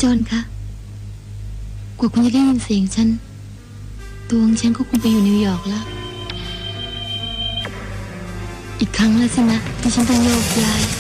จอห์นคะกว่าคุณจะได้ยินเสียงฉันตัวของฉันก็คงไปอยู่นิวยอร์กแล้วอีกครั้งแล้วสินะที่ฉันต้องโยกย้าย